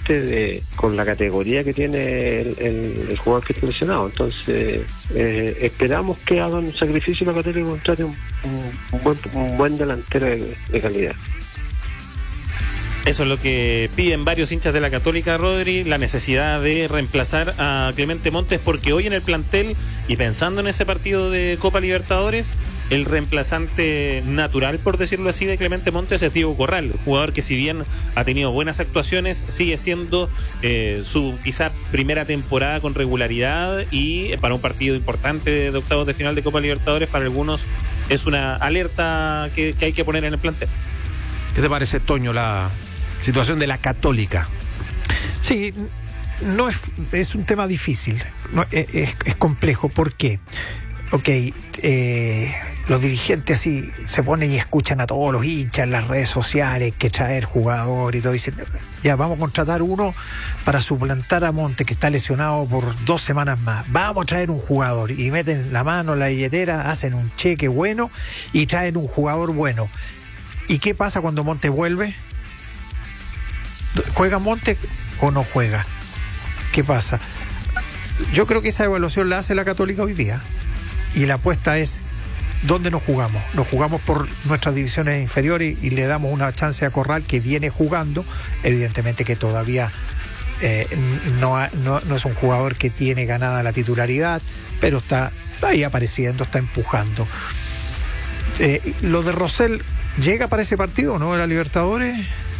aparte con la categoría que tiene el jugador que está lesionado. Entonces esperamos que hagan un sacrificio la Católica y contrate un buen delantero de calidad. Eso es lo que piden varios hinchas de la Católica, Rodri, la necesidad de reemplazar a Clemente Montes, porque hoy en el plantel, y pensando en ese partido de Copa Libertadores, el reemplazante natural, por decirlo así, de Clemente Montes es Diego Corral, jugador que si bien ha tenido buenas actuaciones, sigue siendo su quizá primera temporada con regularidad, y para un partido importante de octavos de final de Copa Libertadores, para algunos es una alerta que hay que poner en el plantel. ¿Qué te parece, Toño, la situación de la Católica? Sí, no es un tema difícil, no, es complejo. ¿Por qué? Ok, los dirigentes así se ponen y escuchan a todos los hinchas en las redes sociales que traer jugador y todo, dicen, ya vamos a contratar uno para suplantar a Montes, que está lesionado por 2 semanas más, vamos a traer un jugador, y meten la mano en la billetera, hacen un cheque bueno y traen un jugador bueno. ¿Y qué pasa cuando Montes vuelve? ¿Juega Montes o no juega? ¿Qué pasa? Yo creo que esa evaluación la hace la Católica hoy día, y la apuesta es ¿dónde nos jugamos? Nos jugamos por nuestras divisiones inferiores y le damos una chance a Corral, que viene jugando, evidentemente que todavía no es un jugador que tiene ganada la titularidad, pero está ahí apareciendo, está empujando. Lo de Rosell, ¿llega para ese partido, no? De la Libertadores.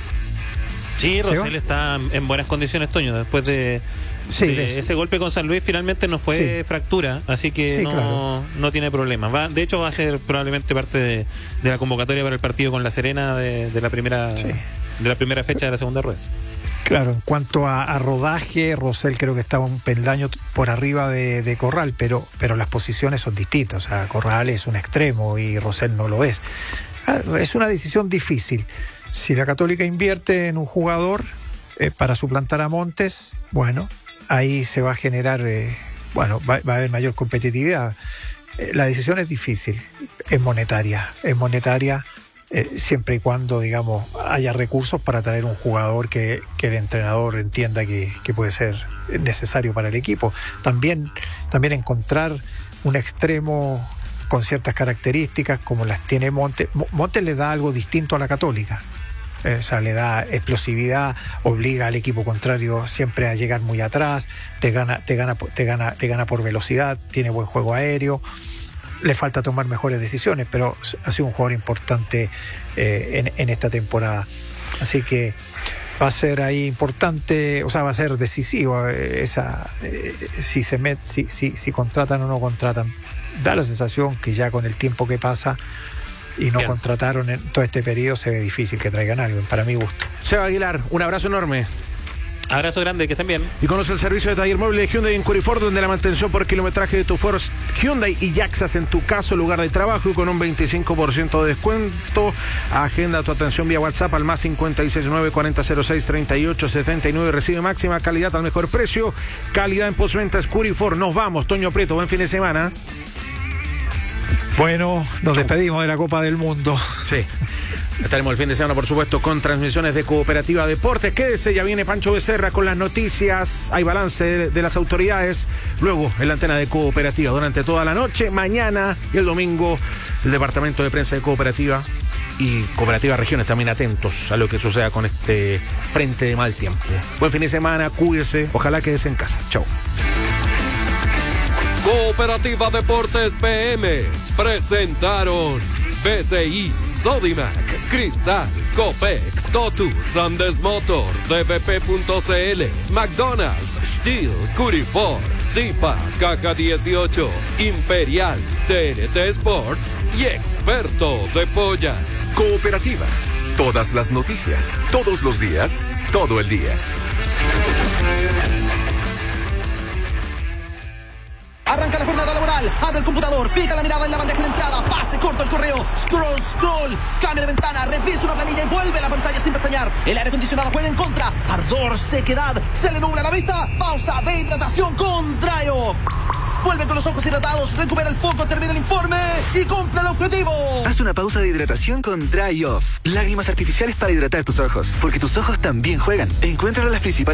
Sí, Rosell está en buenas condiciones, Toño, después de ese golpe con San Luis. Finalmente no fue fractura, así que no tiene problema. De hecho va a ser probablemente parte de la convocatoria para el partido con La Serena de la primera fecha de la segunda rueda. Claro, en cuanto a rodaje, Rosell creo que estaba un peldaño por arriba de Corral, pero las posiciones son distintas. O sea, Corral es un extremo y Rosell no lo es. Es una decisión difícil. Si la Católica invierte en un jugador para suplantar a Montes, bueno, ahí se va a generar, va a haber mayor competitividad. La decisión es difícil, es monetaria siempre y cuando, digamos, haya recursos para traer un jugador que el entrenador entienda que puede ser necesario para el equipo. También encontrar un extremo con ciertas características como las tiene Montes. Montes le da algo distinto a la Católica. O sea, le da explosividad, obliga al equipo contrario siempre a llegar muy atrás, te gana por velocidad, tiene buen juego aéreo, le falta tomar mejores decisiones, pero ha sido un jugador importante en esta temporada. Así que va a ser ahí importante, o sea, va a ser decisivo si contratan o no contratan. Da la sensación que ya con el tiempo que pasa y no contrataron en todo este periodo, se ve difícil que traigan algo, para mi gusto. Seba Aguilar, un abrazo enorme. Abrazo grande, que estén bien. Y conoce el servicio de taller móvil de Hyundai en Curifort, donde la mantención por kilometraje de tu Ford Hyundai y Jaxas en tu caso, lugar de trabajo, y con un 25% de descuento. Agenda tu atención vía WhatsApp al más 569 4006 3879. Recibe máxima calidad al mejor precio. Calidad en postventas Curifort. Nos vamos, Toño Prieto, buen fin de semana. Bueno, nos despedimos de la Copa del Mundo. Sí. Estaremos el fin de semana, por supuesto, con transmisiones de Cooperativa Deportes. Quédese, ya viene Pancho Becerra con las noticias. Hay balance de las autoridades. Luego, en la antena de Cooperativa durante toda la noche. Mañana y el domingo, el departamento de prensa de Cooperativa y Cooperativa Regiones también atentos a lo que suceda con este frente de mal tiempo. Buen fin de semana, cuídese. Ojalá quédese en casa. Chau. Cooperativa Deportes PM presentaron BCI, Sodimac, Cristal, Copec, Totus, Andes Motor, DBP.cl, McDonald's, Steel, Curifort, Zipa, Caja 18, Imperial, TNT Sports y Experto de Polla. Cooperativa. Todas las noticias, todos los días, todo el día. Arranca la jornada laboral, abre el computador, fija la mirada en la bandeja de entrada, pase corto al correo, scroll, cambia de ventana, revisa una planilla y vuelve a la pantalla sin pestañear. El aire acondicionado juega en contra, ardor, sequedad, se le nubla la vista, pausa de hidratación con Dry Off. Vuelve con los ojos hidratados, recupera el foco, termina el informe y cumple el objetivo. Haz una pausa de hidratación con Dry Off. Lágrimas artificiales para hidratar tus ojos, porque tus ojos también juegan. Encuéntralo en las principales